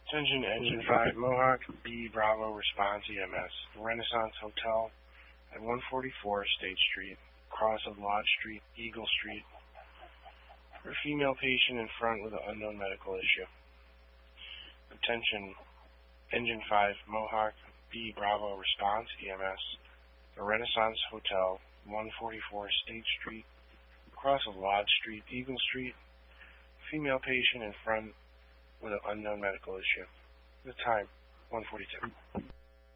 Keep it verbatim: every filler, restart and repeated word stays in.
Attention Engine five, Mohawk, B, Bravo, response E M S. Renaissance Hotel at one forty-four State Street, cross of Lodge Street, Eagle Street, for a female patient in front with an unknown medical issue. Attention Engine five, Mohawk, B, Bravo, response E M S. The Renaissance Hotel, one forty-four State Street, cross of Lodge Street, Eagle Street, female patient in front with an unknown medical issue. The time, one forty-two.